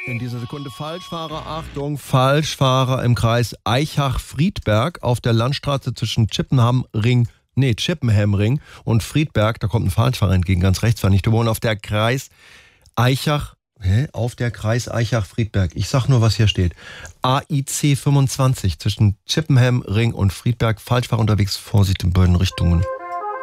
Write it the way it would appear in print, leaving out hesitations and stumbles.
In dieser Sekunde Falschfahrer, Achtung, Falschfahrer im Kreis Eichach-Friedberg auf der Landstraße zwischen Chippenham-Ring und Friedberg. Da kommt ein Falschfahrer entgegen, ganz rechts war nicht. Wir wohnen auf der Kreis Eichach-Friedberg. Ich sag nur, was hier steht. AIC 25 zwischen Chippenham-Ring und Friedberg. Falschfahrer unterwegs, Vorsicht in beiden Richtungen.